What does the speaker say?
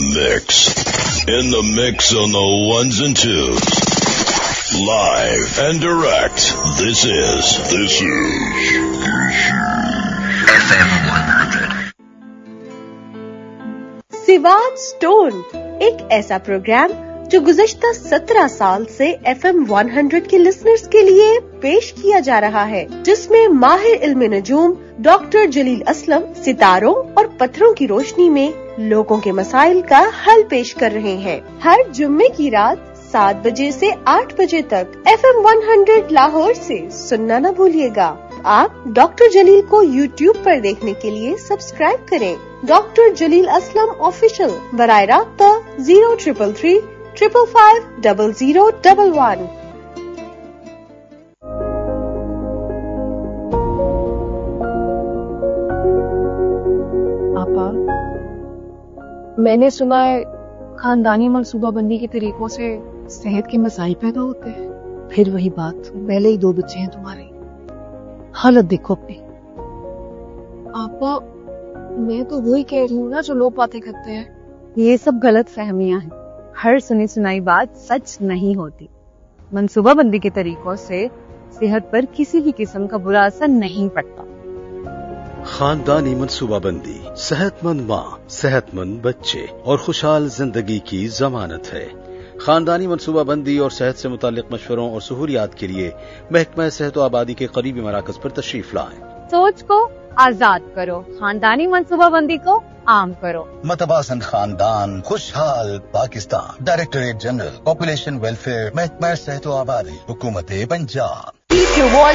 mix. In the mix on the ones and twos. Live and direct. This is FM 100. Siwach stone एक ऐसा programme जो गुज़श्ता 17 साल से FM 100 के लिसनर्स के लिए पेश किया जा रहा है, जिसमें माहिर इल्म नजूम डॉक्टर जलील असलम सितारों और पत्थरों की रोशनी में लोगों के मसाइल का हल पेश कर रहे हैं। हर जुम्मे की रात 7 बजे से 8 बजे तक FM 100 लाहौर से सुनना न भूलिएगा। आप डॉक्टर जलील को YouTube पर देखने के लिए सब्सक्राइब करें। डॉक्टर जलील असलम ऑफिशियल बराए राब्ता 0333 555 0011। आपा, मैंने सुना है खानदानी मनसूबाबंदी के तरीकों से सेहत के मसाइल पैदा होते हैं। फिर वही बात, पहले ही 2 बच्चे हैं तुम्हारे, हालत देखो अपनी। आपा, मैं तो वही कह रही हूँ ना जो लोग बातें करते हैं। ये सब गलत फहमियां हैं। हर सुनी सुनाई बात सच नहीं होती। मनसूबाबंदी के तरीकों से सेहत पर किसी भी किस्म का बुरा असर नहीं पड़ता। खानदानी मनसूबाबंदी सेहतमंद माँ, सेहतमंद बच्चे और खुशहाल जिंदगी की जमानत है। खानदानी मनसूबाबंदी और सेहत से मुतालिक मशवरों और सहूलियात के लिए महकमा सेहत व आबादी के करीबी मराकज पर तशरीफ लाएं। सोच को आजाद करो, खानदानी मनसूबाबंदी को आम करो। मतवासन खानदान, खुशहाल Pakistan. Directorate general population welfare, महकमा सेहत व आबादी, हुकूमत पंजाब।